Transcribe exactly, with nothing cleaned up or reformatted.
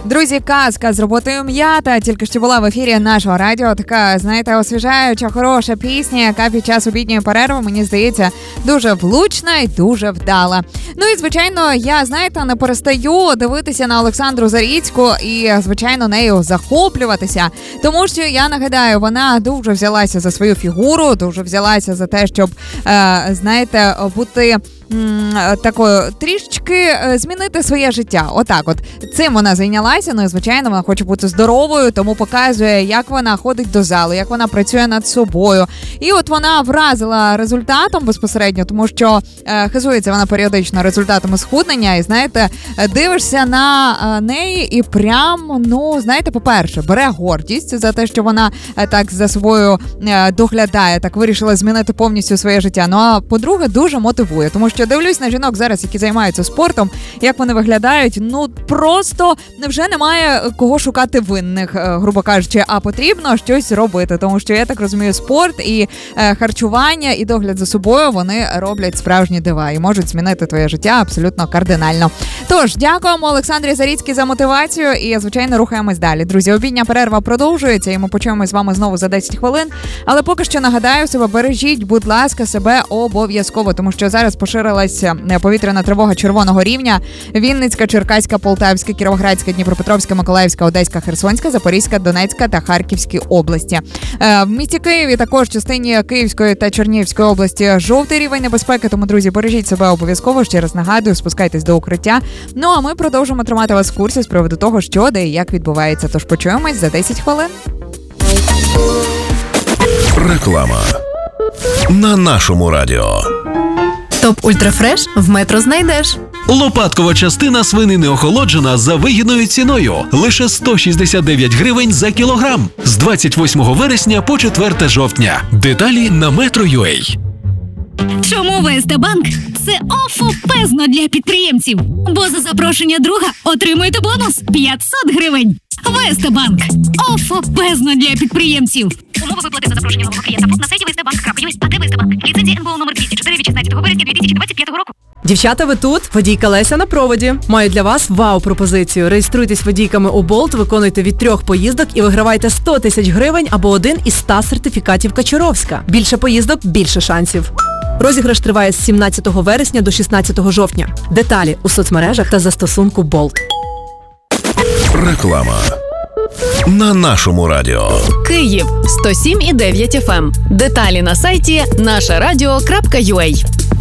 Друзі, казка з роботою М'ята тільки що була в ефірі нашого радіо. Така, знаєте, освіжаюча, хороша пісня, яка під час обідньої перерви, мені здається, дуже влучна і дуже вдала. Ну і, звичайно, я, знаєте, не перестаю дивитися на Олександру Заріцьку і, звичайно, нею захоплюватися. Тому що, я нагадаю, вона дуже взялася за свою фігуру, дуже взялася за те, щоб, е, знаєте, бути... такою трішечки змінити своє життя. Отак от. Цим вона зайнялася, ну і, звичайно, вона хоче бути здоровою, тому показує, як вона ходить до залу, як вона працює над собою. І от вона вразила результатом безпосередньо, тому що е, хизується вона періодично результатами схуднення, і, знаєте, дивишся на е, неї і прям, ну, знаєте, по-перше, бере гордість за те, що вона е, так за собою е, доглядає, так вирішила змінити повністю своє життя. Ну, а по-друге, дуже мотивує, тому що Що дивлюсь на жінок зараз, які займаються спортом, як вони виглядають, ну просто вже немає кого шукати винних, грубо кажучи, а потрібно щось робити, тому що, я так розумію, спорт і е, харчування, і догляд за собою, вони роблять справжні дива і можуть змінити твоє життя абсолютно кардинально. Тож, дякуємо Олександрі Заріцькій за мотивацію і, звичайно, рухаємось далі. Друзі, обідня перерва продовжується і ми почуємось з вами знову за десять хвилин, але поки що нагадаю себе, бережіть, будь ласка, себе обов'язково, тому що зараз поширилася повітряна тривога червоного рівня. Вінницька, Черкаська, Полтавська, Кіровоградська, Дніпропетровська, Миколаївська, Одеська, Херсонська, Запорізька, Донецька та Харківські області. В місті Києві, також частині Київської та Чернігівської області жовтий рівень небезпеки, тому, друзі, бережіть себе обов'язково. Ще раз нагадую, спускайтесь до укриття. Ну, а ми продовжимо тримати вас в курсі з приводу того, що, де і як відбувається. Тож почуємось за десять хвилин. Реклама на нашому радіо. Топ Ультрафреш в Метро знайдеш. Лопаткова частина свинини охолоджена за вигідною ціною. Лише сто шістдесят дев'ять гривень за кілограм. З двадцять восьмого вересня по четверте жовтня. Деталі на метро точка ю а. Чому ВСТ Банк – це офопезно для підприємців? Бо за запрошення друга отримуєте бонус п'ятсот гривень. ВСТ Банк – офопезно для підприємців. Умови виплати за запрошення нового клієнта на сайті ве ес те банк крапка ю а. А де ВСТ Банк? Ліцензія ен бе о номер двісті чотири від шістнадцятого вересня дві тисячі двадцять п'ятого року. Дівчата, ви тут? Водійка Леся на проводі. Маю для вас вау-пропозицію. Реєструйтесь водійками у Болт, виконуйте від трьох поїздок і вигравайте сто тисяч гривень або один із ста сертифікатів Качуровська. Більше поїздок – більше шансів. Розіграш триває з сімнадцятого вересня до шістнадцятого жовтня. Деталі у соцмережах та застосунку Болт. Реклама на нашому радіо. Київ сто сім і дев'ять еф ем. Деталі на сайті наша радіо крапка ю а.